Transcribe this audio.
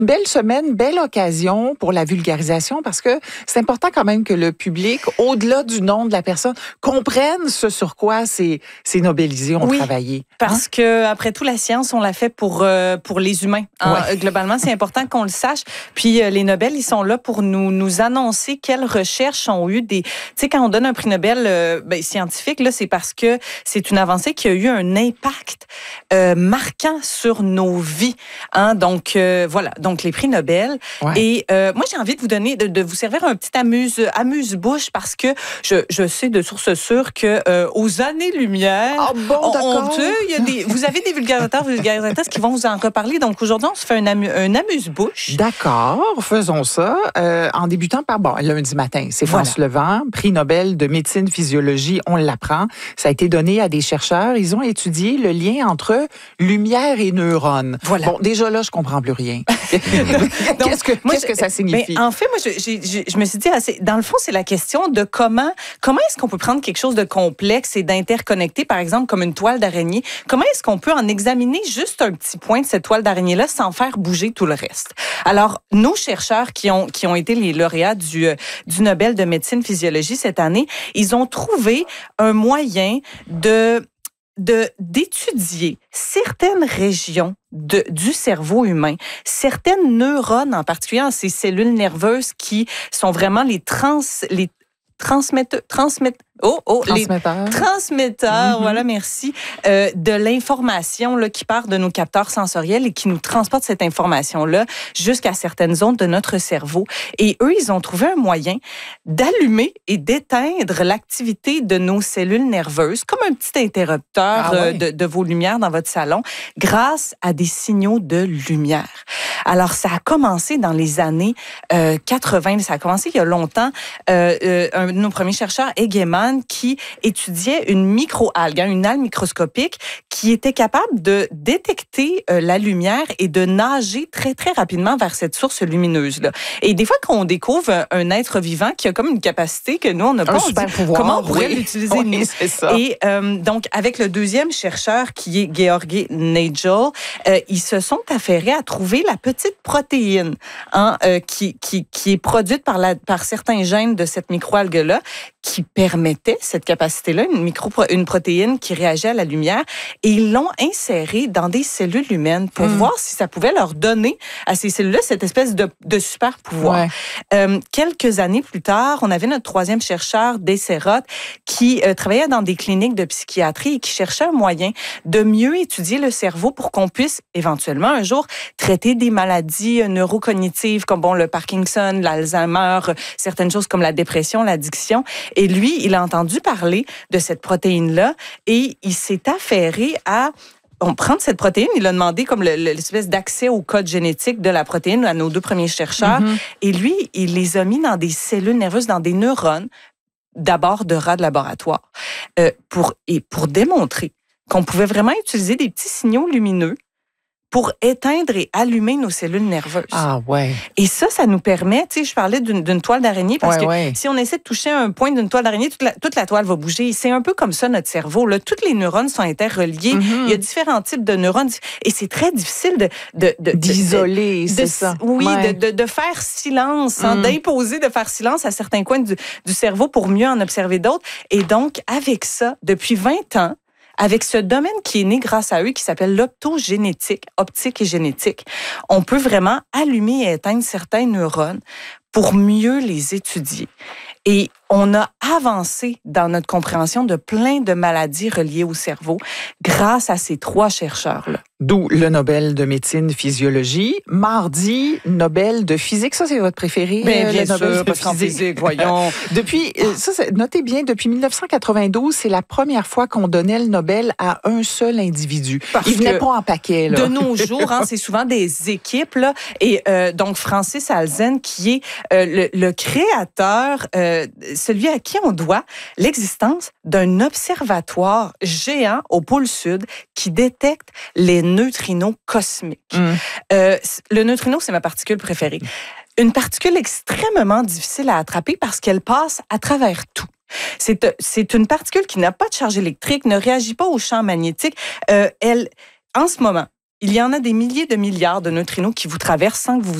belle semaine, belle occasion pour la vulgarisation parce que c'est important quand même que le public, au-delà du nom de la personne, comprenne ce sur quoi ces Nobélisés ont travaillé. Parce que après tout, la science, on l'a fait pour les humains. Globalement, c'est important qu'on le sache. Puis les Nobel, ils sont là pour nous annoncer quelles recherches ont eu des... Tu sais, quand on donne un prix Nobel scientifique, là, c'est parce que c'est une avancée qui a eu un impact marquant sur nos vies. Donc, voilà. Donc, les prix Nobel. Ouais. Et moi, j'ai envie de vous donner, de vous servir un petit amuse-bouche parce que je sais de source sûre que aux années-lumière, vous avez des vulgarisatrices qui vont vous en reparler. Donc, aujourd'hui, on se fait un amuse-bouche. D'accord, faisons ça. En débutant par, lundi matin, c'est France Levent, prix Nobel de médecine physiologie, on l'apprend. Ça a été donné à des chercheurs. Ils ont étudié le lien entre lumière et neurones. Voilà. Bon, déjà là, je comprends plus rien. Qu'est-ce que ça signifie? En fait, moi, je me suis dit, dans le fond, c'est la question de comment est-ce qu'on peut prendre quelque chose de complexe et d'interconnecté, par exemple, comme une toile d'araignée. Comment est-ce qu'on peut en examiner juste un petit point de cette toile d'araignée-là sans faire bouger tout le reste? Alors, nos chercheurs qui ont été les lauréats du Nobel de médecine physiologie cette année, ils ont trouvé un moyen d'étudier certaines régions du cerveau humain, certaines neurones en particulier, ces cellules nerveuses qui sont vraiment les transmetteurs, voilà, merci, de l'information là, qui part de nos capteurs sensoriels et qui nous transporte cette information-là jusqu'à certaines zones de notre cerveau. Et eux, ils ont trouvé un moyen d'allumer et d'éteindre l'activité de nos cellules nerveuses, comme un petit interrupteur de vos lumières dans votre salon, grâce à des signaux de lumière. Alors, ça a commencé dans les années 80, ça a commencé il y a longtemps. Un de nos premiers chercheurs, Egeman, qui étudiait une microalgue, une algue microscopique qui était capable de détecter la lumière et de nager très, très rapidement vers cette source lumineuse-là. Et des fois, quand on découvre un être vivant qui a comme une capacité que nous, on n'a pas, super pouvoir, comment on pourrait l'utiliser, nous? C'est ça. Et donc, avec le deuxième chercheur, qui est Georgi Nagel, ils se sont affairés à trouver la petite protéine qui est produite par certains gènes de cette microalgue-là, qui permettait cette capacité-là, une protéine qui réagit à la lumière, et ils l'ont insérée dans des cellules humaines pour voir si ça pouvait leur donner à ces cellules-là cette espèce de super pouvoir. Ouais. Quelques années plus tard, on avait notre troisième chercheur, Desserot, qui travaillait dans des cliniques de psychiatrie et qui cherchait un moyen de mieux étudier le cerveau pour qu'on puisse éventuellement un jour traiter des maladies neurocognitives comme le Parkinson, l'Alzheimer, certaines choses comme la dépression, l'addiction. Et lui, il a entendu parler de cette protéine-là et il s'est affairé à prendre cette protéine. Il a demandé comme l'espèce d'accès au code génétique de la protéine à nos deux premiers chercheurs. Et lui, il les a mis dans des cellules nerveuses, dans des neurones, d'abord de rats de laboratoire, pour démontrer qu'on pouvait vraiment utiliser des petits signaux lumineux pour éteindre et allumer nos cellules nerveuses. Ah ouais. Et ça nous permet, tu sais, je parlais d'une toile d'araignée parce que si on essaie de toucher un point d'une toile d'araignée, toute la toile va bouger. C'est un peu comme ça notre cerveau. Là, toutes les neurones sont interreliés. Il y a différents types de neurones et c'est très difficile d'isoler, c'est ça. Oui, de faire silence, d'imposer de faire silence à certains coins du cerveau pour mieux en observer d'autres. Et donc, avec ça, depuis 20 ans, avec ce domaine qui est né grâce à eux, qui s'appelle l'optogénétique, optique et génétique, on peut vraiment allumer et éteindre certains neurones pour mieux les étudier. Et on a avancé dans notre compréhension de plein de maladies reliées au cerveau grâce à ces trois chercheurs-là. D'où le Nobel de médecine physiologie. Mardi, Nobel de physique. Ça, c'est votre préféré? Bien sûr, parce qu'en physique, voyons. Notez bien, depuis 1992, c'est la première fois qu'on donnait le Nobel à un seul individu. Il venait pas en paquet, là. De nos jours, c'est souvent des équipes, là. Et donc, Francis Alzen, qui est le créateur, celui à qui on doit l'existence d'un observatoire géant au pôle Sud qui détecte les neutrinos cosmiques. Le neutrino, c'est ma particule préférée. Une particule extrêmement difficile à attraper parce qu'elle passe à travers tout. C'est une particule qui n'a pas de charge électrique, ne réagit pas au champ magnétique. En ce moment, il y en a des milliers de milliards de neutrinos qui vous traversent sans que vous